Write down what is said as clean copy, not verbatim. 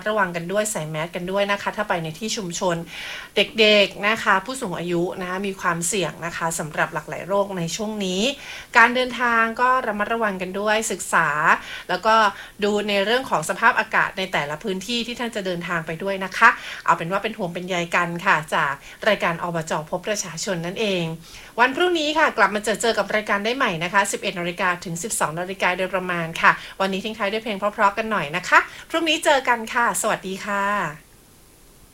ระวังกันด้วยใส่แมสกันด้วยนะคะถ้าไปในที่ชุมชนเด็กๆนะคะผู้สูงอายุนะคะมีความเสี่ยงนะคะสำหรับหลากหลายโรคในช่วงนี้การเดินทางก็ระมัดระวังกันด้วยศึกษาแล้วก็ดูในเรื่องของสภาพอากาศในแต่ละพื้นที่ที่ท่านจะเดินทางไปด้วยนะคะเอาเป็นว่าเป็นห่วงเป็นใยกันค่ะจากรายการอบจ.พบประชาชนนั่นเองวันพรุ่งนี้ค่ะกลับมาเจอกับรายการได้ใหม่นะคะ 11 น.ถึง 12 น.โดยประมาณค่ะวันนี้ทิ้งท้ายด้วยเพลงเพราะๆกันหน่อยนะคะพรุ่งนี้เจอกันค่ะสวัสดีค่ะ